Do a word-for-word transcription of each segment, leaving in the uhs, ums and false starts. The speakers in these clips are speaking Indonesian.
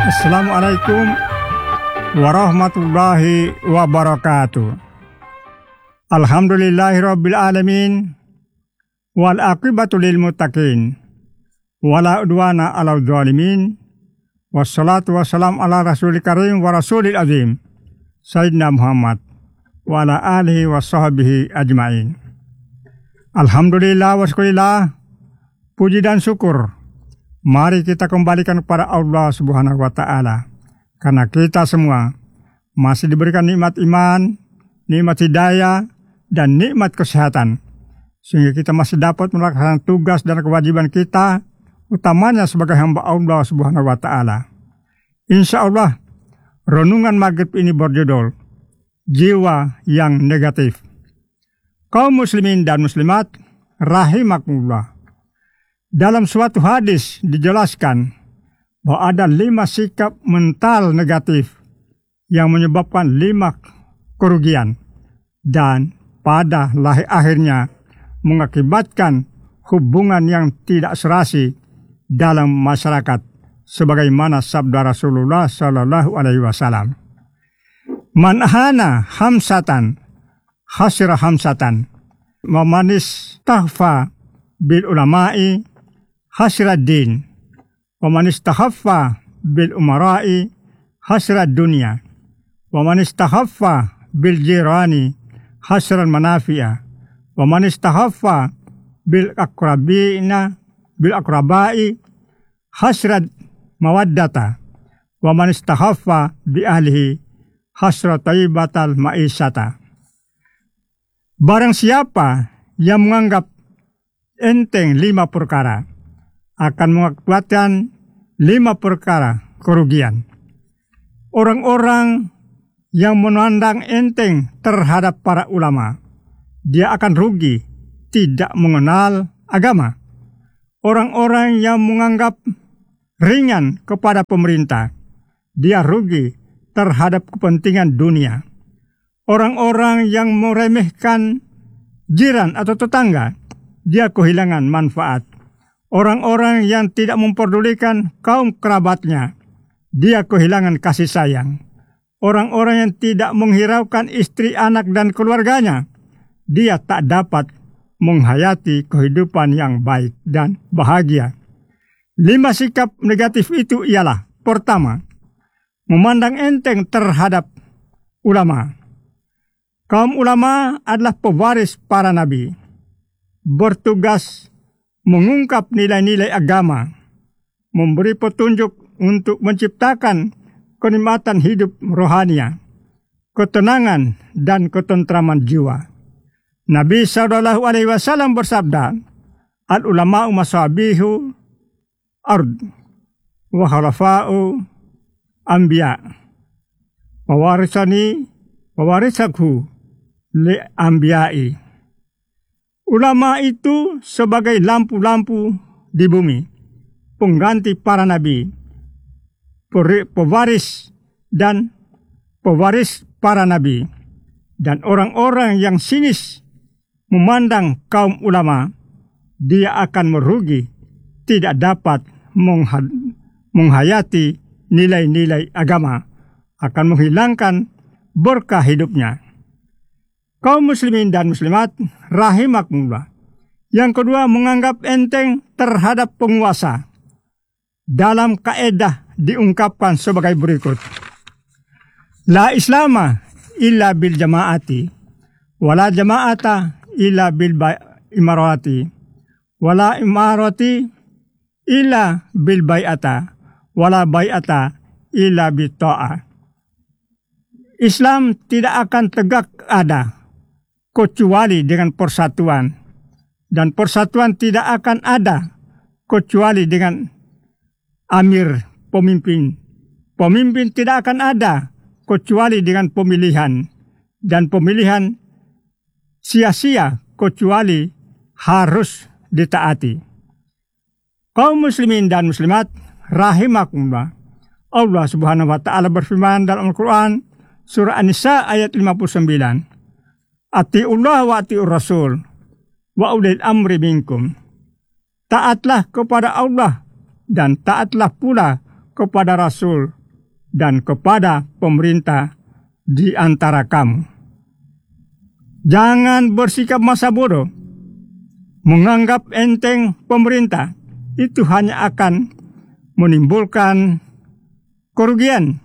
Assalamualaikum warahmatullahi wabarakatuh. Alhamdulillahirabbil alamin wal aqibatu lil muttaqin wala udwana 'alal zalimin. Wassalatu wassalamu ala rasulil karim wa rasulil azim Sayyidina Muhammad wa ala alihi wa sahbihi ajmain. Alhamdulillah wa syukurillah, puji dan syukur mari kita kembalikan kepada Allah Subhanahu wa Ta'ala, karena kita semua masih diberikan nikmat iman, nikmat hidayah, dan nikmat kesehatan, sehingga kita masih dapat melaksanakan tugas dan kewajiban kita, utamanya sebagai hamba Allah Subhanahu wa Ta'ala. Insya Allah, renungan maghrib ini berjudul Jiwa yang Negatif. Kaum muslimin dan muslimat rahimakumullah, dalam suatu hadis dijelaskan bahwa ada lima sikap mental negatif yang menyebabkan lima kerugian dan pada akhirnya mengakibatkan hubungan yang tidak serasi dalam masyarakat, sebagaimana sabda Rasulullah Sallallahu Alaihi Wasallam. Man ahana hamsatan hasira hamsatan, mamanis tahfa bil ulama'i hasrad din, wa man istahaffa bil umara'i hasrad dunya, wa man istahaffa bil jirani hasran manafi'a, wa man istahaffa bil akrabina bil akrabai hasrad mawaddata, wa man istahaffa bi ahlihi hasrat tayyibatal ma'isyata. Barang siapa yang menganggap enteng lima perkara akan mengakibatkan lima perkara kerugian. Orang-orang yang memandang enteng terhadap para ulama, dia akan rugi, tidak mengenal agama. Orang-orang yang menganggap ringan kepada pemerintah, dia rugi terhadap kepentingan dunia. Orang-orang yang meremehkan jiran atau tetangga, dia kehilangan manfaat. Orang-orang yang tidak memperdulikan kaum kerabatnya, dia kehilangan kasih sayang. Orang-orang yang tidak menghiraukan istri, anak, dan keluarganya, dia tak dapat menghayati kehidupan yang baik dan bahagia. Lima sikap negatif itu ialah: pertama, memandang enteng terhadap ulama. Kaum ulama adalah pewaris para nabi, bertugas mengungkap nilai-nilai agama, memberi petunjuk untuk menciptakan kenikmatan hidup rohania, ketenangan, dan ketentraman jiwa. Nabi Sallallahu Alaihi Wasallam bersabda, al-ulama'u masabihu ard wa khalafa'u anbiya, wawarisani wawarisakhu li anbiya'i. Ulama itu sebagai lampu-lampu di bumi, pengganti para nabi, pewaris dan pewaris para nabi. Dan orang-orang yang sinis memandang kaum ulama, dia akan merugi, tidak dapat menghayati nilai-nilai agama, akan menghilangkan berkah hidupnya. Kaum muslimin dan muslimat rahimakumullah. Yang kedua, menganggap enteng terhadap penguasa. Dalam kaedah diungkapkan sebagai berikut: La islama illa bil jama'ati, wala jama'ata illa bil imarati, wala imarati illa bil bay'ata, wala bay'ata illa bil ta'ah. Islam tidak akan tegak ada kecuali dengan persatuan, dan persatuan tidak akan ada kecuali dengan amir, pemimpin. Pemimpin tidak akan ada kecuali dengan pemilihan, dan pemilihan sia-sia kecuali harus ditaati. Kaum muslimin dan muslimat rahimakumullah, Allah Subhanahu wa Ta'ala berfirman dalam Al-Quran surah An-Nisa ayat lima puluh sembilan, Ati'ullah wa ati'ur rasul wa ulil amri minkum. Taatlah kepada Allah dan taatlah pula kepada rasul dan kepada pemerintah di antara kamu. Jangan bersikap masa bodoh, menganggap enteng pemerintah. Itu hanya akan menimbulkan kerugian.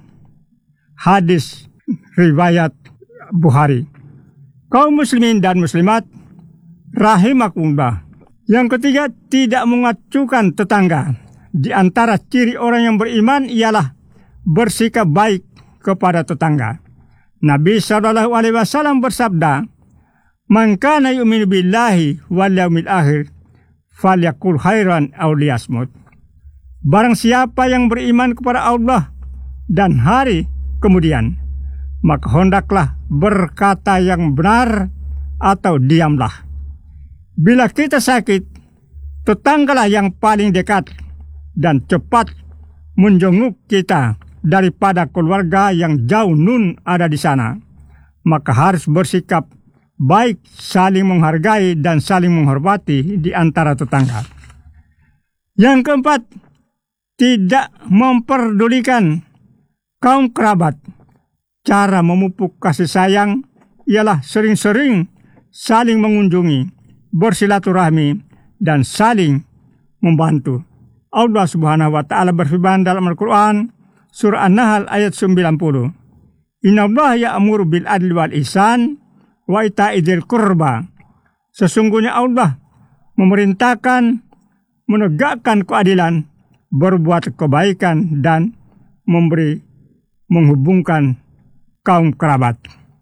Hadis riwayat Bukhari. Kaum muslimin dan muslimat rahimakumullah. Yang ketiga, tidak mengacukan tetangga. Di antara ciri orang yang beriman ialah bersikap baik kepada tetangga. Nabi shallallahu alaihi wasallam bersabda, "Man kana yu'minu billahi wal yaumil akhir falyaqul khairan aw liyasmut." Barang siapa yang beriman kepada Allah dan hari kemudian, maka hendaklah berkata yang benar atau diamlah. Bila kita sakit, tetanggalah yang paling dekat dan cepat menjenguk kita daripada keluarga yang jauh nun ada di sana. Maka harus bersikap baik, saling menghargai dan saling menghormati di antara tetangga. Yang keempat, tidak memperdulikan kaum kerabat. Cara memupuk kasih sayang ialah sering-sering saling mengunjungi, bersilaturahmi, dan saling membantu. Allah Subhanahu wa taala berfirman dalam Al-Qur'an surah An-Nahl ayat sembilan puluh. Innallaha ya'muru bil adli wal ihsan wa ita'i dzil qurba. Sesungguhnya Allah memerintahkan menegakkan keadilan, berbuat kebaikan, dan memberi menghubungkan kaum kerabat.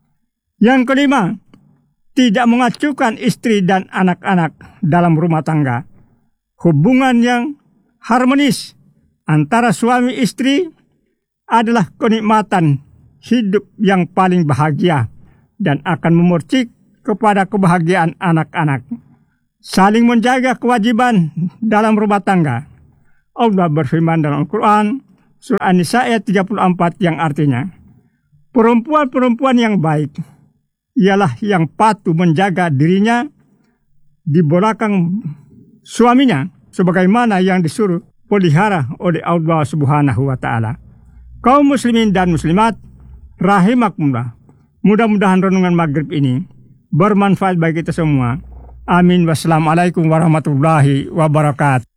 Yang kelima, tidak mengacukan istri dan anak-anak dalam rumah tangga. Hubungan yang harmonis antara suami istri adalah kenikmatan hidup yang paling bahagia dan akan memercik kepada kebahagiaan anak-anak. Saling menjaga kewajiban dalam rumah tangga. Allah berfirman dalam Al-Quran surah An-Nisa ayat tiga puluh empat yang artinya, perempuan-perempuan yang baik ialah yang patuh menjaga dirinya di belakang suaminya sebagaimana yang disuruh pelihara oleh Allah Subhanahu wa taala. Kaum muslimin dan muslimat rahimakumullah. Mudah-mudahan renungan maghrib ini bermanfaat bagi kita semua. Amin. Wassalamualaikum warahmatullahi wabarakatuh.